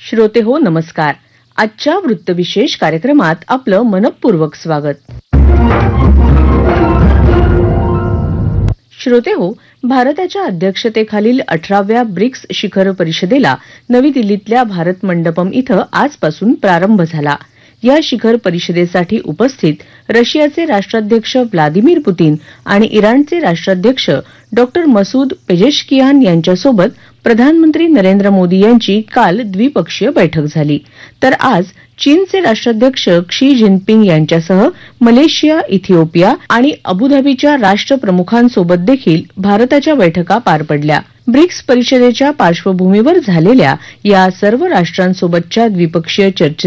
श्रोतेहो नमस्कार. आजच्या वृत्तविशेष कार्यक्रमात आपलं मनपूर्वक स्वागत. श्रोतेहो, भारताच्या अध्यक्षतेखालील 18व्या ब्रिक्स शिखर परिषदेला नवी दिल्लीतल्या भारत मंडपम इथं आजपासून प्रारंभ झाला. या शिखर परिषदेसाठी उपस्थित रशियाचे राष्ट्राध्यक्ष व्लादिमीर पुतीन आणि इराणचे राष्ट्राध्यक्ष डॉक्टर मसूद पेजेशकियान यांच्यासोबत प्रधानमंत्री नरेंद्र मोदी यांची काल द्विपक्षीय बैठक झाली. तर आज चीनचे राष्ट्राध्यक्ष क्षी जिनपिंग यांच्यासह मलेशिया, इथिओपिया आणि अबुधाबीच्या राष्ट्रप्रमुखांसोबत देखील भारताच्या बैठका पार पडल्या. ब्रिक्स परिषदेच्या पार्श्वभूमीवर झालेल्या या सर्व राष्ट्रांसोबतच्या द्विपक्षीय चर्चेत